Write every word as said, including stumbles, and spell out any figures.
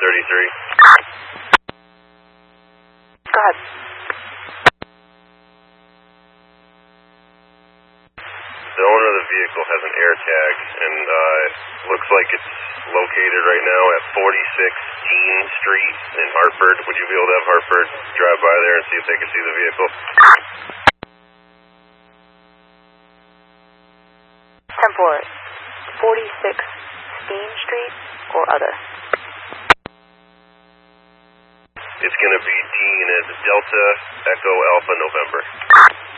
thirty-three. Go ahead. The owner of the vehicle has an air tag, and uh, looks like it's located right now at forty-six Dean Street in Hartford. Would you be able to have Hartford drive by there and see if they can see the vehicle? ten four, forty-six Dean Street or other? It's going to be Dean as Delta Echo Alpha November.